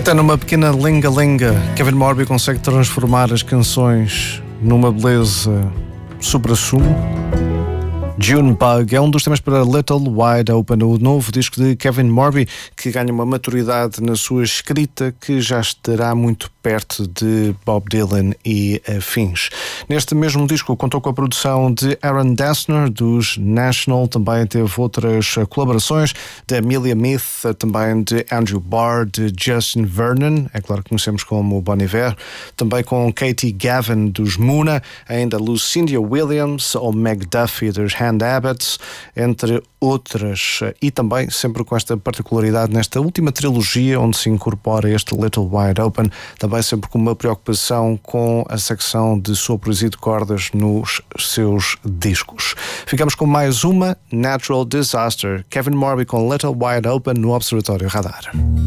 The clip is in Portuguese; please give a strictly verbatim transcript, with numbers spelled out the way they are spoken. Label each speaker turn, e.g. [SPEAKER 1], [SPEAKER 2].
[SPEAKER 1] Até numa pequena lenga-lenga, Kevin Morby consegue transformar as canções numa beleza supra-sumo. Junebug é um dos temas para Little Wide Open, o novo disco de Kevin Morby, que ganha uma maturidade na sua escrita que já estará muito perto de Bob Dylan e afins. Neste mesmo disco contou com a produção de Aaron Dessner, dos National, também teve outras colaborações de Amelia Meath, também de Andrew Barr, de Justin Vernon, é claro que conhecemos como Bon Iver, também com Katie Gavin, dos Muna, ainda Lucinda Williams ou Meg Duffy, dos Hand Abbots, entre outras, e também sempre com esta particularidade nesta última trilogia onde se incorpora este Little Wide Open, também sempre com uma preocupação com a secção de sopros e de cordas nos seus discos. Ficamos com mais uma, Natural Disaster, Kevin Morby com Little Wide Open no Observatório Radar.